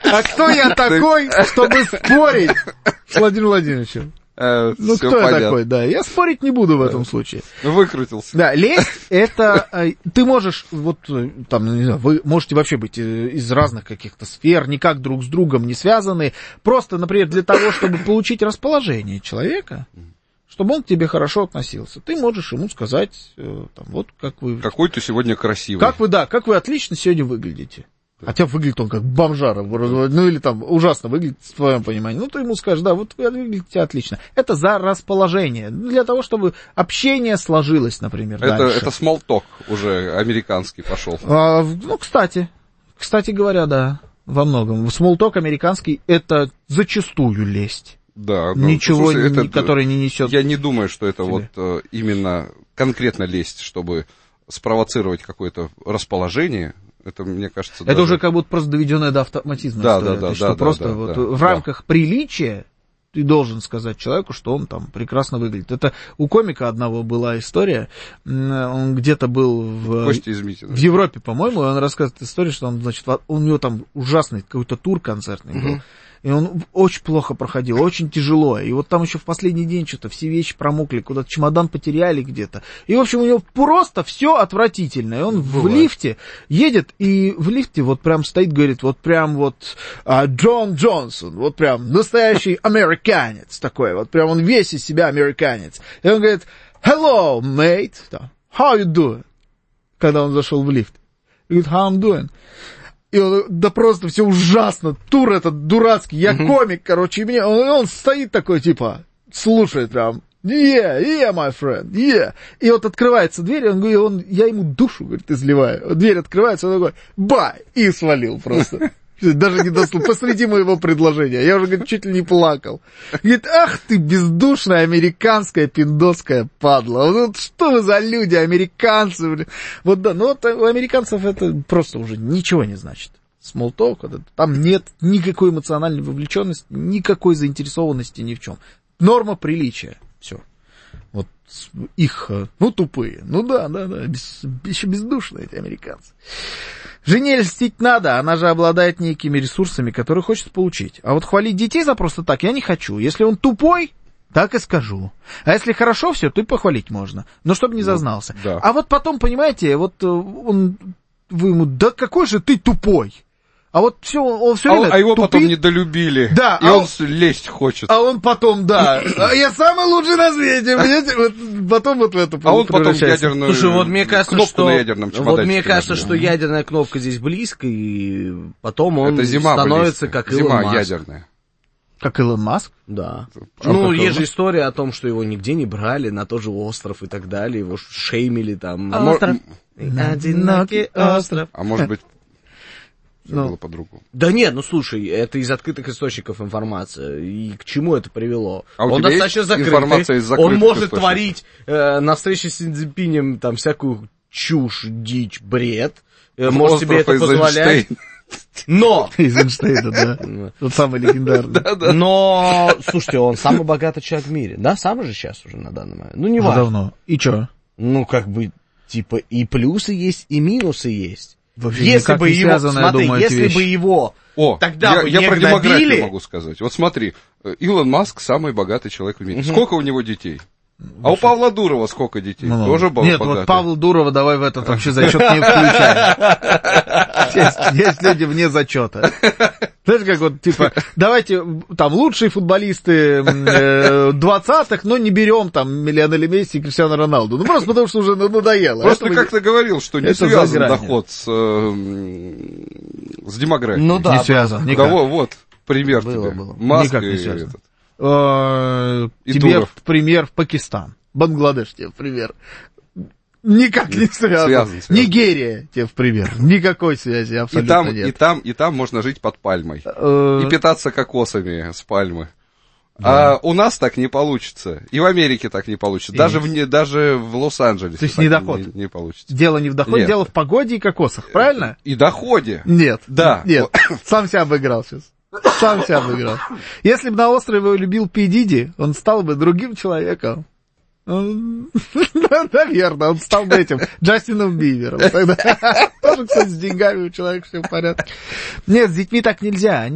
А кто я такой, чтобы спорить с Владимиром Владимировичем? Ну, кто понятно. Я такой, да. Я спорить не буду в этом случае. Выкрутился. Да, лесть — это... Ты можешь, вот, там, не знаю, вы можете вообще быть из разных каких-то сфер, никак друг с другом не связаны. Просто, например, для того, чтобы получить расположение человека, чтобы он к тебе хорошо относился, ты можешь ему сказать, там, вот как вы... Какой ты сегодня красивый. Как вы отлично сегодня выглядите. Хотя выглядит он как бомжара, ну или там ужасно выглядит, в твоем понимании. Ну, ты ему скажешь, да, вот вы выглядите отлично. Это за расположение, для того, чтобы общение сложилось, например, дальше. Это смолток уже американский пошел. Ну, кстати говоря, да, во многом. Смолток американский — это зачастую лесть. Да. Ничего, слушай, которое не несет. Я не думаю, что это вот именно конкретно лесть, чтобы спровоцировать какое-то расположение. Это, мне кажется, это даже... уже как будто просто доведенное до автоматизма. В рамках приличия ты должен сказать человеку, что он там прекрасно выглядит. Это у комика одного была история. Он где-то был в Европе, по-моему, и он рассказывает историю, что он, значит, у него там ужасный какой-то тур концертный был. И он очень плохо проходил, очень тяжело. И вот там еще в последний день что-то все вещи промокли, куда-то чемодан потеряли где-то. И, в общем, у него просто все отвратительно. И он в лифте едет, и в лифте вот прям стоит, говорит, вот прям вот Джон Джонсон, вот прям настоящий американец такой. Вот прям он весь из себя американец. И он говорит, hello, mate, how you doing? Когда он зашел в лифт. И говорит, how I'm doing? И он, да просто все ужасно, тур этот дурацкий, я комик, короче, и он стоит такой, типа, слушает прям, yeah, my friend, yeah. И вот открывается дверь, и он говорит, я ему душу, говорит, изливаю. Дверь открывается, он такой, бай, и свалил просто. Даже не дослушал, посреди моего предложения. Я уже, говорит, чуть ли не плакал. Говорит, ах ты, бездушная американская пиндосская падла. Вот что вы за люди, американцы. Вот да, но вот у американцев это просто уже ничего не значит. Смолток, там нет никакой эмоциональной вовлеченности, никакой заинтересованности ни в чем. Норма приличия. Все. Вот их, тупые. Еще бездушные эти американцы. Жене льстить надо, она же обладает некими ресурсами, которые хочет получить. А вот хвалить детей за просто так я не хочу. Если он тупой, так и скажу. А если хорошо все, то и похвалить можно. Но чтобы не зазнался. Да. А вот потом, понимаете, вот вы ему, да какой же ты тупой. А вот он все время его тупит. Потом недолюбили. Да, и он лезть хочет. А он потом, да. Я самый лучший на свете, понимаете? Вот, потом вот в это. А он потом ядерную. Слушай, вот мне кажется, кнопку на ядерном чемоданчике. Вот мне кажется, что ядерная кнопка здесь близко, и потом он становится как Илон Маск. Ядерная. Как Илон Маск? Да. Есть же история о том, что его нигде не брали, на тот же остров и так далее, его шеймили там. Остров. Одинокий остров. А может быть, было по-другому. Да нет, слушай, это из открытых источников информация. И к чему это привело? А он достаточно закрытый. Он может творить на встрече с Си Цзиньпинем там всякую чушь, дичь, бред. Может себе это позволять. Но... Из Эйнштейна, да. Тот самый легендарный. Но, слушайте, он самый богатый человек в мире. Да, самый же сейчас уже на данный момент. Не важно. Давно. И чё? И плюсы есть, и минусы есть. Вообще если бы его, смотри, если бы его тогда бы я не про демографию гнобили... могу сказать. Вот смотри, Илон Маск самый богатый человек в мире. Сколько у него детей? А у Павла Дурова сколько детей? Тоже богатый. Нет, вот Павла Дурова давай в этот вообще зачет не включаем. Есть люди вне зачета. Знаешь, как вот, типа, давайте там лучшие футболисты 20-х, но не берем там Лионеля Месси и Криштиану Роналду. Просто потому, что уже надоело. Просто как ты говорил, что не связан доход с демографией. Не связан. Вот, пример тебе. Маск никак не связан. Тебе в пример Пакистан. Бангладеш тебе в пример. Никак не связан. Нигерия тебе в пример. Никакой связи абсолютно нет. И там можно жить под пальмой. И питаться кокосами с пальмы. Да. А у нас так не получится. И в Америке так не получится. Даже в Лос-Анджелесе. То есть не доход. Не получится. Дело не в доходе, дело в погоде и кокосах, правильно? И доходе. Нет. Да. Нет. Сам себя обыграл сейчас. Сам себя выиграл. Если бы на острове его любил Пи Диди, он стал бы другим человеком. Наверное, он стал бы этим Джастином Бибером. Тоже, кстати, с деньгами у человека все в порядке. Нет, с детьми так нельзя.